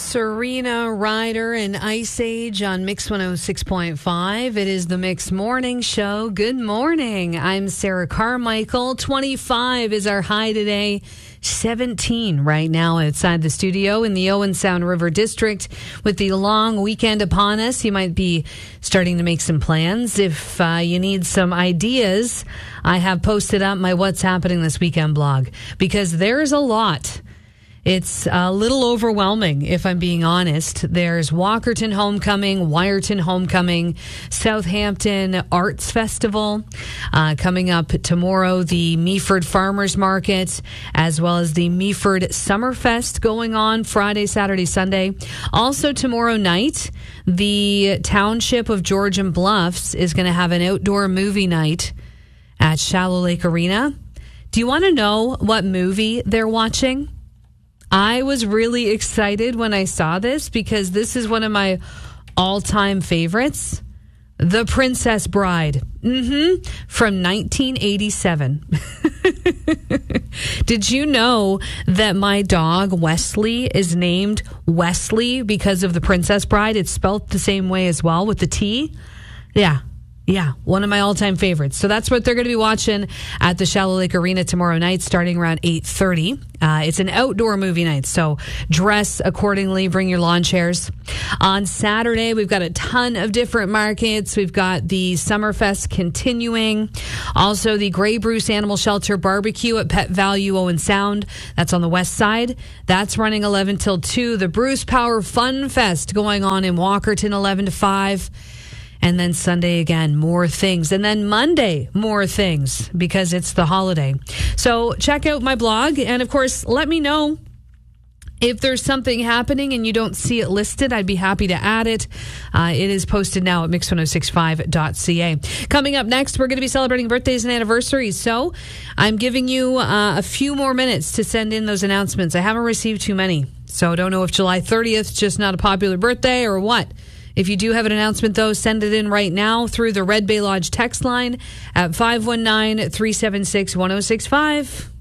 Serena Ryder and Ice Age on Mix 106.5. It is the Mix Morning Show. Good morning. I'm Sarah Carmichael. 25 is our high today. 17 right now outside the studio in the Owen Sound River District. With the long weekend upon us, you might be starting to make some plans. If you need some ideas, I have posted up my What's Happening This Weekend blog because there's a lot. It's a little overwhelming, if I'm being honest. There's Walkerton Homecoming, Wyerton Homecoming, Southampton Arts Festival, coming up tomorrow, the Meaford Farmers Market, as well as the Meaford Summerfest going on Friday, Saturday, Sunday. Also tomorrow night, the Township of Georgian Bluffs is going to have an outdoor movie night at Shallow Lake Arena. Do you want to know what movie they're watching? I was really excited when I saw this because this is one of my all-time favorites. The Princess Bride. From 1987. Did you know that my dog Wesley is named Wesley because of The Princess Bride? It's spelled the same way as well with the T. Yeah, one of my all-time favorites. So that's what they're going to be watching at the Shallow Lake Arena tomorrow night starting around 8:30. It's an outdoor movie night, so dress accordingly. Bring your lawn chairs. On Saturday, we've got a ton of different markets. We've got the Summerfest continuing. Also, the Grey Bruce Animal Shelter Barbecue at Pet Value Owen Sound. That's on the west side. That's running 11 till 2. The Bruce Power Fun Fest going on in Walkerton 11 to 5. And then Sunday again, more things. And then Monday, more things because it's the holiday. So check out my blog. And of course, let me know if there's something happening and you don't see it listed. I'd be happy to add it. It is posted now at mix1065.ca. Coming up next, we're going to be celebrating birthdays and anniversaries. So I'm giving you a few more minutes to send in those announcements. I haven't received too many. So I don't know if July 30th is just not a popular birthday or what. If you do have an announcement, though, send it in right now through the Red Bay Lodge text line at 519-376-1065.